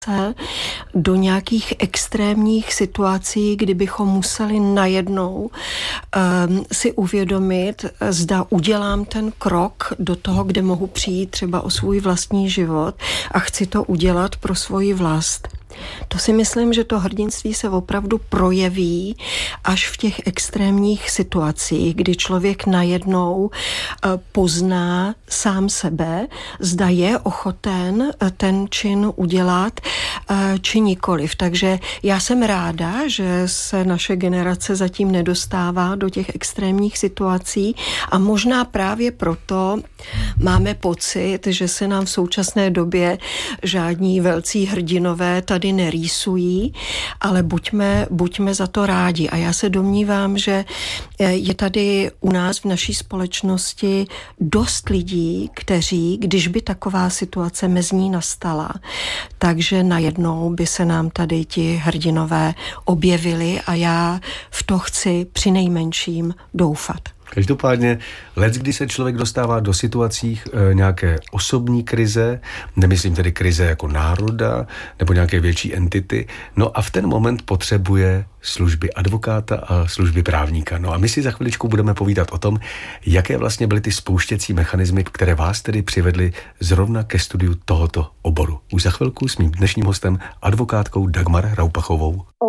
se do nějakých extrémních situací, kdybychom museli najednou si uvědomit, zda udělám ten krok do toho, kde mohu přijít třeba o svůj vlastní život a chci to udělat pro svoji vlast. To si myslím, že to hrdinství se opravdu projeví až v těch extrémních situacích, kdy člověk najednou pozná sám sebe, zda je ochoten ten čin udělat, či nikoliv. Takže já jsem ráda, že se naše generace zatím nedostává do těch extrémních situací a možná právě proto máme pocit, že se nám v současné době žádní velcí hrdinové tady nerýsují, ale buďme za to rádi. A já se domnívám, že je tady u nás v naší společnosti dost lidí, kteří, když by taková situace mezi ní nastala, takže najednou by se nám tady ti hrdinové objevili a já v to chci přinejmenším doufat. Každopádně, leckdy se člověk dostává do situací nějaké osobní krize, nemyslím tedy krize jako národa nebo nějaké větší entity, no a v ten moment potřebuje služby advokáta a služby právníka. No a my si za chviličku budeme povídat o tom, jaké vlastně byly ty spouštěcí mechanismy, které vás tedy přivedly zrovna ke studiu tohoto oboru. Už za chvilku s mým dnešním hostem, advokátkou Dagmar Raupachovou.